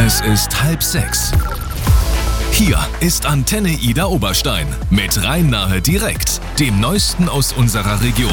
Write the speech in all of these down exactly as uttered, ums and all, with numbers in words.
Es ist halb sechs. Hier ist Antenne Ida Oberstein mit Rhein-Nahe direkt, dem Neuesten aus unserer Region.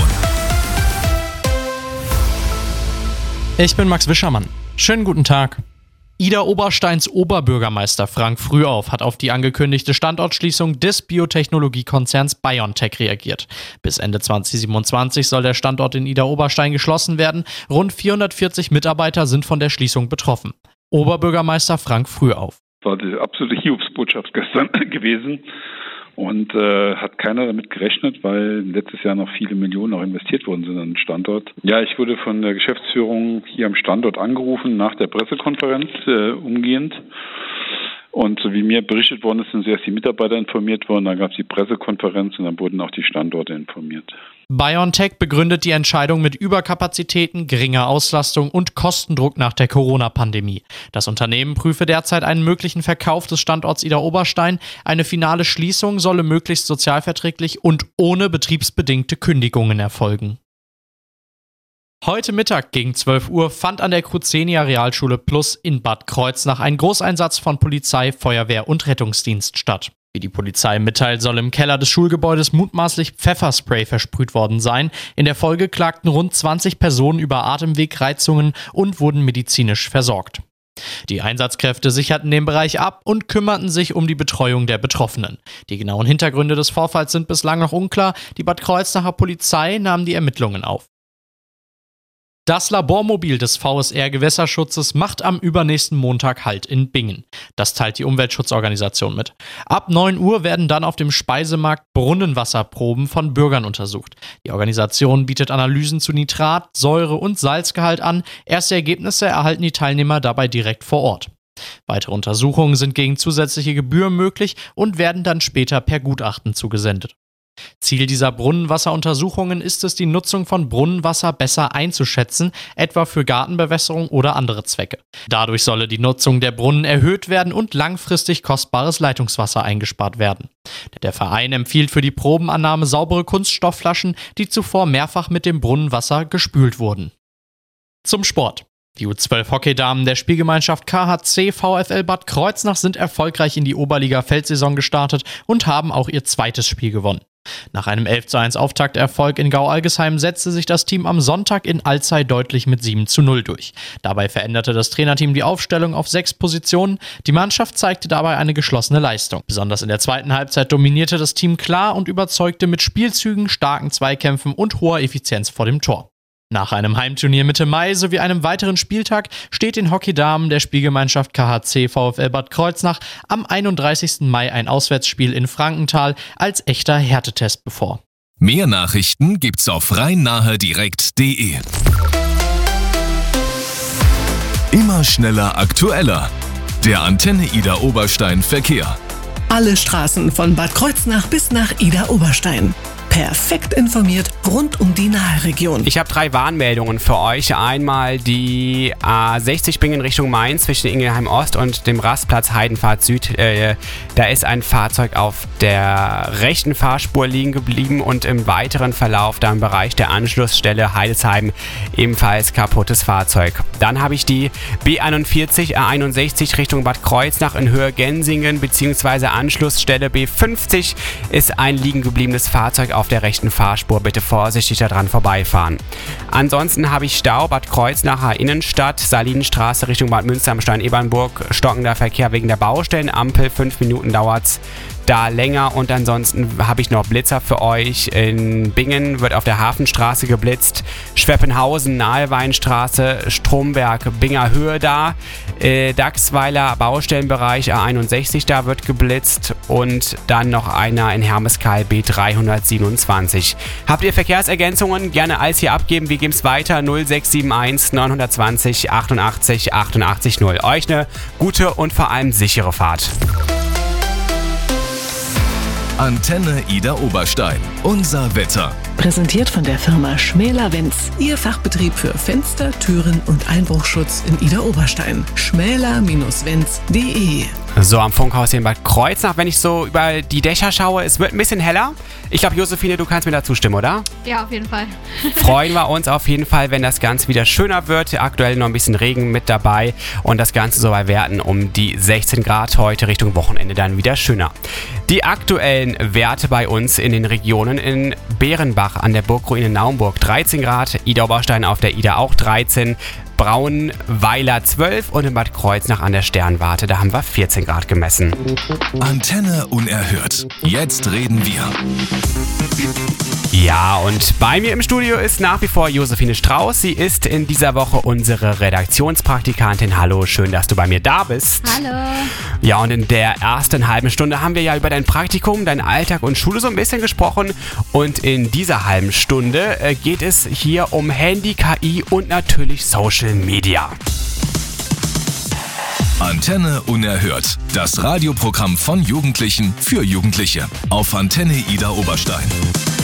Ich bin Max Wischermann. Schönen guten Tag. Ida Obersteins Oberbürgermeister Frank Frühauf hat auf die angekündigte Standortschließung des Biotechnologiekonzerns BioNTech reagiert. Bis Ende zwanzig siebenundzwanzig soll der Standort in Ida Oberstein geschlossen werden. Rund vierhundertvierzig Mitarbeiter sind von der Schließung betroffen. Oberbürgermeister Frank Frühauf. Das war die absolute Hiobsbotschaft gestern gewesen und äh, hat keiner damit gerechnet, weil letztes Jahr noch viele Millionen auch investiert worden sind an den Standort. Ja, ich wurde von der Geschäftsführung hier am Standort angerufen nach der Pressekonferenz äh, umgehend. Und so wie mir berichtet worden ist, sind zuerst die Mitarbeiter informiert worden, dann gab es die Pressekonferenz und dann wurden auch die Standorte informiert. BioNTech begründet die Entscheidung mit Überkapazitäten, geringer Auslastung und Kostendruck nach der Corona-Pandemie. Das Unternehmen prüfe derzeit einen möglichen Verkauf des Standorts Ida Oberstein. Eine finale Schließung solle möglichst sozialverträglich und ohne betriebsbedingte Kündigungen erfolgen. Heute Mittag gegen zwölf Uhr fand an der Cruzenia Realschule Plus in Bad Kreuznach ein Großeinsatz von Polizei, Feuerwehr und Rettungsdienst statt. Wie die Polizei mitteilt, soll im Keller des Schulgebäudes mutmaßlich Pfefferspray versprüht worden sein. In der Folge klagten rund zwanzig Personen über Atemwegreizungen und wurden medizinisch versorgt. Die Einsatzkräfte sicherten den Bereich ab und kümmerten sich um die Betreuung der Betroffenen. Die genauen Hintergründe des Vorfalls sind bislang noch unklar. Die Bad Kreuznacher Polizei nahm die Ermittlungen auf. Das Labormobil des V S R-Gewässerschutzes macht am übernächsten Montag Halt in Bingen. Das teilt die Umweltschutzorganisation mit. Ab neun Uhr werden dann auf dem Speisemarkt Brunnenwasserproben von Bürgern untersucht. Die Organisation bietet Analysen zu Nitrat-, Säure- und Salzgehalt an. Erste Ergebnisse erhalten die Teilnehmer dabei direkt vor Ort. Weitere Untersuchungen sind gegen zusätzliche Gebühr möglich und werden dann später per Gutachten zugesendet. Ziel dieser Brunnenwasseruntersuchungen ist es, die Nutzung von Brunnenwasser besser einzuschätzen, etwa für Gartenbewässerung oder andere Zwecke. Dadurch solle die Nutzung der Brunnen erhöht werden und langfristig kostbares Leitungswasser eingespart werden. Der Verein empfiehlt für die Probenannahme saubere Kunststoffflaschen, die zuvor mehrfach mit dem Brunnenwasser gespült wurden. Zum Sport. Die U zwölf Hockeydamen der Spielgemeinschaft K H C VfL Bad Kreuznach sind erfolgreich in die Oberliga-Feldsaison gestartet und haben auch ihr zweites Spiel gewonnen. Nach einem elf zu eins Auftakterfolg in Gau-Algesheim setzte sich das Team am Sonntag in Alzey deutlich mit sieben zu null durch. Dabei veränderte das Trainerteam die Aufstellung auf sechs Positionen. Die Mannschaft zeigte dabei eine geschlossene Leistung. Besonders in der zweiten Halbzeit dominierte das Team klar und überzeugte mit Spielzügen, starken Zweikämpfen und hoher Effizienz vor dem Tor. Nach einem Heimturnier Mitte Mai sowie einem weiteren Spieltag steht den Hockeydamen der Spielgemeinschaft K H C VfL Bad Kreuznach am einunddreißigsten Mai ein Auswärtsspiel in Frankenthal als echter Härtetest bevor. Mehr Nachrichten gibt's auf rhein-nahe direkt punkt de. Immer schneller, aktueller. Der Antenne Ida Oberstein Verkehr. Alle Straßen von Bad Kreuznach bis nach Ida Oberstein. Perfekt informiert rund um die Nahe-Region. Ich habe drei Warnmeldungen für euch. Einmal die A sechzig Bingen Richtung Mainz zwischen Ingelheim Ost und dem Rastplatz Heidenfahrt Süd. Äh, da ist ein Fahrzeug auf der rechten Fahrspur liegen geblieben und im weiteren Verlauf da im Bereich der Anschlussstelle Heidesheim ebenfalls kaputtes Fahrzeug. Dann habe ich die B einundvierzig A einundsechzig Richtung Bad Kreuznach in Höhe Gensingen bzw. Anschlussstelle B fünfzig ist ein liegen gebliebenes Fahrzeug auf der rechten Fahrspur. Bitte vorsichtig daran vorbeifahren. Ansonsten habe ich Stau, Bad Kreuznacher Innenstadt, Salinenstraße Richtung Bad Münster am Stein-Ebernburg, stockender Verkehr wegen der Baustellenampel, fünf Minuten dauert's da länger und ansonsten habe ich noch Blitzer für euch. In Bingen wird auf der Hafenstraße geblitzt, Schweppenhausen, Nahlweinstraße, Stromberg, Binger Höhe da, äh, Dachsweiler Baustellenbereich A einundsechzig, da wird geblitzt und dann noch einer in Hermeskeil B dreihundertsiebenundzwanzig. Habt ihr Verkehrsergänzungen? Gerne als hier abgeben, wir geben es weiter null sechs sieben eins neun zwei null achtundachtzig achtundachtzig null. Euch eine gute und vor allem sichere Fahrt. Antenne Ida Oberstein. Unser Wetter. Präsentiert von der Firma Schmäler-Wenz. Ihr Fachbetrieb für Fenster, Türen und Einbruchschutz in Ida Oberstein. schmäler Bindestrich wenz punkt de So, am Funkhaus hier in Bad Kreuznach, wenn ich so über die Dächer schaue, es wird ein bisschen heller. Ich glaube, Josephine, du kannst mir da zustimmen, oder? Ja, auf jeden Fall. Freuen wir uns auf jeden Fall, wenn das Ganze wieder schöner wird. Aktuell noch ein bisschen Regen mit dabei und das Ganze so bei Werten um die sechzehn Grad. Heute Richtung Wochenende dann wieder schöner. Die aktuellen Werte bei uns in den Regionen: in Bärenbach an der Burgruine Naumburg dreizehn Grad, Idar-Oberstein auf der Ida auch dreizehn, Braunweiler zwölf und in Bad Kreuznach an der Sternwarte, da haben wir vierzehn Grad gemessen. Antenne unerhört. Jetzt reden wir. Ja, und bei mir im Studio ist nach wie vor Josephine Strauß. Sie ist in dieser Woche unsere Redaktionspraktikantin. Hallo, schön, dass du bei mir da bist. Hallo. Ja, und in der ersten halben Stunde haben wir ja über dein Praktikum, deinen Alltag und Schule so ein bisschen gesprochen. Und in dieser halben Stunde äh, geht es hier um Handy, K I und natürlich Social Media. Antenne unerhört. Das Radioprogramm von Jugendlichen für Jugendliche. Auf Antenne Idar-Oberstein.